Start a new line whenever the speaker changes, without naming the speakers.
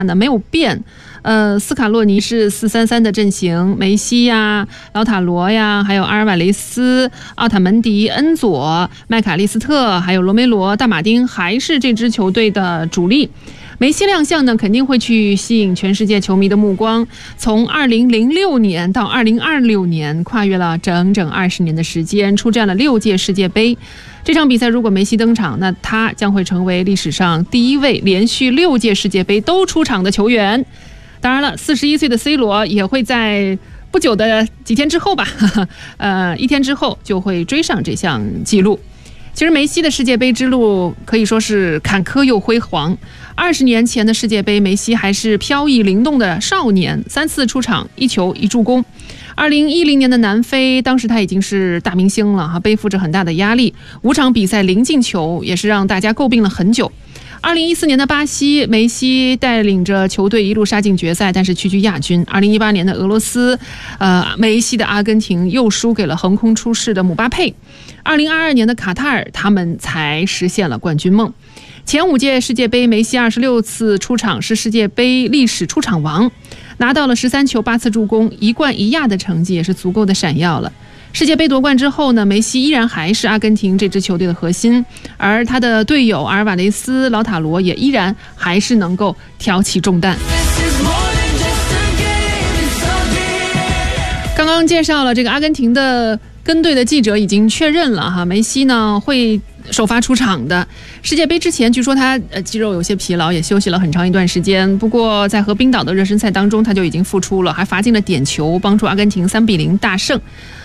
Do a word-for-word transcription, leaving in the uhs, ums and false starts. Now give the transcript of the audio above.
呢没有变，呃，斯卡洛尼是四三三的阵型，梅西呀、劳塔罗呀，还有阿尔瓦雷斯、奥塔门迪、恩佐、麦卡利斯特，还有罗梅罗、大马丁，还是这支球队的主力。梅西亮相呢，肯定会去吸引全世界球迷的目光。从二零零六年到二零二六年，跨越了整整二十年的时间，出战了六届世界杯。这场比赛如果梅西登场，那他将会成为历史上第一位连续六届世界杯都出场的球员。当然了，四十一岁的 C 罗也会在不久的几天之后吧，呵呵呃，一天之后就会追上这项纪录。其实梅西的世界杯之路可以说是坎坷又辉煌。二十年前的世界杯，梅西还是飘逸灵动的少年，三次出场，一球一助攻。二零一零年的南非，当时他已经是大明星了哈，背负着很大的压力，五场比赛零进球，也是让大家诟病了很久。二零一四年的巴西，梅西带领着球队一路杀进决赛，但是屈居亚军。二零一八年的俄罗斯，呃，梅西的阿根廷又输给了横空出世的姆巴佩。二零二二年的卡塔尔，他们才实现了冠军梦。前五届世界杯，梅西二十六次出场，是世界杯历史出场王，拿到了十三球八次助攻，一冠一亚的成绩也是足够的闪耀了。世界杯夺冠之后呢，梅西依然还是阿根廷这支球队的核心，而他的队友阿尔瓦雷斯、劳塔罗也依然还是能够挑起重担。刚刚介绍了这个阿根廷的跟队的记者已经确认了哈，梅西呢会首发出场的。世界杯之前，据说他呃肌肉有些疲劳，也休息了很长一段时间。不过在和冰岛的热身赛当中，他就已经复出了，还罚进了点球，帮助阿根廷三比零大胜。